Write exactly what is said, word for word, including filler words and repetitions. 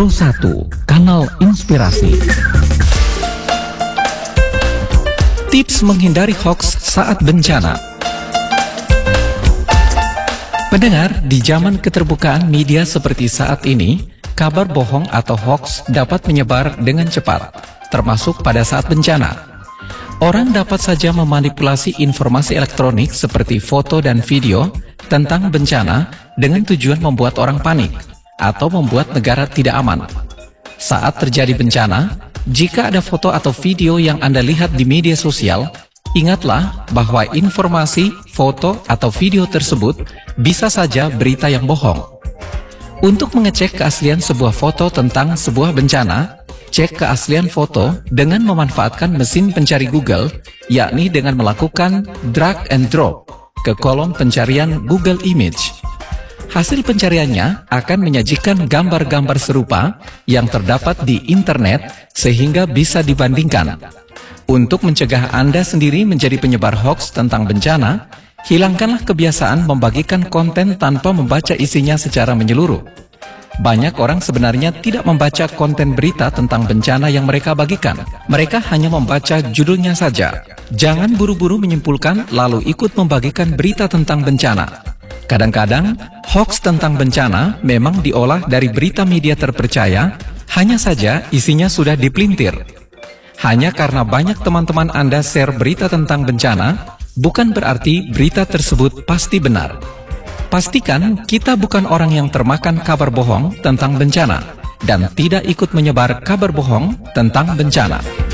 Pro satu, kanal inspirasi. Tips menghindari hoaks saat bencana. Pendengar, di zaman keterbukaan media seperti saat ini, kabar bohong atau hoaks dapat menyebar dengan cepat, termasuk pada saat bencana. Orang dapat saja memanipulasi informasi elektronik seperti foto dan video tentang bencana dengan tujuan membuat orang panik atau membuat negara tidak aman. Saat terjadi bencana, jika ada foto atau video yang Anda lihat di media sosial, ingatlah bahwa informasi, foto, atau video tersebut bisa saja berita yang bohong. Untuk mengecek keaslian sebuah foto tentang sebuah bencana, cek keaslian foto dengan memanfaatkan mesin pencari Google, yakni dengan melakukan drag and drop ke kolom pencarian Google Image. Hasil pencariannya akan menyajikan gambar-gambar serupa yang terdapat di internet sehingga bisa dibandingkan. Untuk mencegah Anda sendiri menjadi penyebar hoaks tentang bencana, hilangkanlah kebiasaan membagikan konten tanpa membaca isinya secara menyeluruh. Banyak orang sebenarnya tidak membaca konten berita tentang bencana yang mereka bagikan. Mereka hanya membaca judulnya saja. Jangan buru-buru menyimpulkan lalu ikut membagikan berita tentang bencana. Kadang-kadang, hoaks tentang bencana memang diolah dari berita media terpercaya, hanya saja isinya sudah dipelintir. Hanya karena banyak teman-teman Anda share berita tentang bencana, bukan berarti berita tersebut pasti benar. Pastikan kita bukan orang yang termakan kabar bohong tentang bencana, dan tidak ikut menyebar kabar bohong tentang bencana.